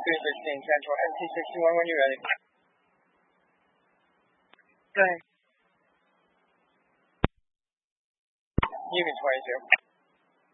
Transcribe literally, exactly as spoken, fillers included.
three sixteen Central, M T sixty-one when you're ready. Go ahead. Unit twenty-two.